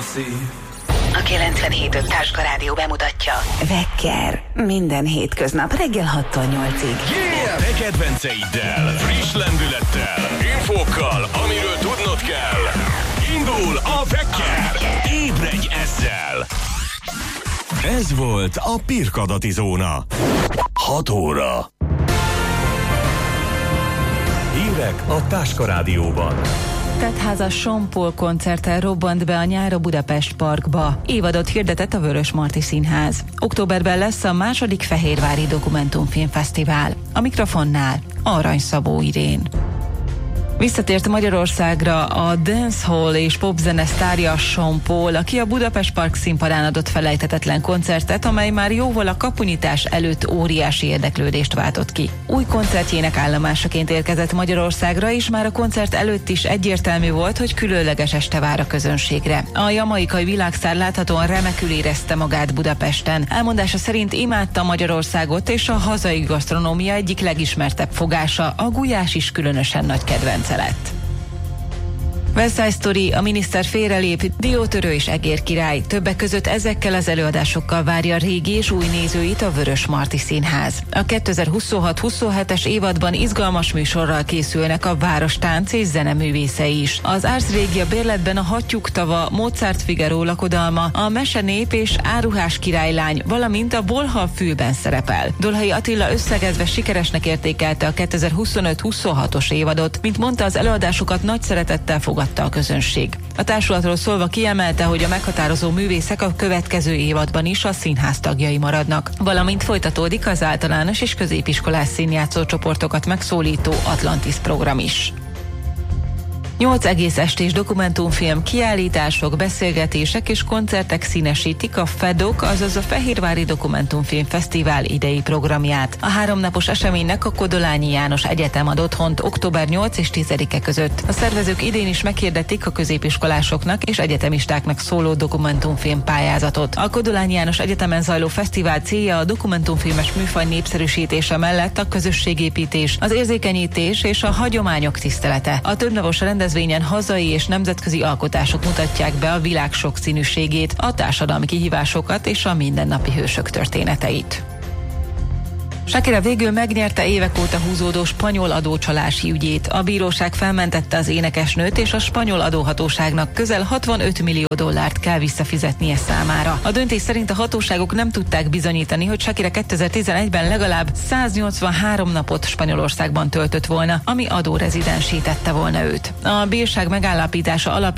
A 97.5 Táska Rádió bemutatja. Wecker. Minden hétköznap reggel 6-tól 8-ig. Yeah! Te kedvenceiddel, friss lendülettel, infókkal, amiről tudnod kell. Indul a Wecker. Ébredj ezzel! Ez volt a Pirkadati Zóna. 6 óra. Hírek a Táska Rádióban. Tetházas Sean Paul koncerttel robbant be a nyár a Budapest Parkba. Évadot hirdetett a Vörösmarty Színház. Októberben lesz a második Fehérvári Dokumentumfilmfesztivál. A mikrofonnál Arany Szabó Irén. Visszatért Magyarországra a dancehall és popzene sztárja Sean Paul, aki a Budapest Park színpadán adott felejthetetlen koncertet, amely már jóval a kapunyitás előtt óriási érdeklődést váltott ki. Új koncertjének állomásaként érkezett Magyarországra, és már a koncert előtt is egyértelmű volt, hogy különleges este vár a közönségre. A jamaikai világsztár láthatóan remekül érezte magát Budapesten. Elmondása szerint imádta Magyarországot, és a hazai gasztronómia egyik legismertebb fogása, a gulyás is különösen nagy kedvenc lett. West Side Story, a miniszter félrelép, Diótörő és Egér király. Többek között ezekkel az előadásokkal várja a régi és új nézőit a Vörösmarty Színház. A 2026-27-es évadban izgalmas műsorral készülnek a város tánc és zeneművészei is. Az Ars Regia bérletben a Hattyúk tava, Mozart Figaro lakodalma, a Mesenép és Áruhás királylány, valamint a Bolha fülben szerepel. Dolhai Attila összegezve sikeresnek értékelte a 2025-26-os évadot. Mint mondta, az előadásokat nagy szeretettel fogadta a közönség. A társulatról szólva kiemelte, hogy a meghatározó művészek a következő évadban is a színház tagjai maradnak, valamint folytatódik az általános és középiskolás színjátszó csoportokat megszólító Atlantis program is. 8 egész estés dokumentumfilm, kiállítások, beszélgetések és koncertek színesítik a FEDOK, azaz a Fehérvári Dokumentumfilm Fesztivál idei programját. A 3 napos eseménynek a Kodolányi János Egyetem ad otthont október 8 és 10-e között. A szervezők idén is meghirdetik a középiskolásoknak és egyetemistáknak szóló dokumentumfilm pályázatot. A Kodolányi János Egyetemen zajló fesztivál célja a dokumentumfilmes műfaj népszerűsítése mellett a közösségépítés, az érzékenyítés és a hagyományok tisztelete. A többnapos rendezvényen hazai és nemzetközi alkotások mutatják be a világ sokszínűségét, a társadalmi kihívásokat és a mindennapi hősök történeteit. Shakira végül megnyerte évek óta húzódó spanyol adócsalási ügyét. A bíróság felmentette az énekesnőt, és a spanyol adóhatóságnak közel 65 millió dollárt kell visszafizetnie számára. A döntés szerint a hatóságok nem tudták bizonyítani, hogy Shakira 2011-ben legalább 183 napot Spanyolországban töltött volna, ami adórezidensé tette volna őt. A bírság megállapítása alapján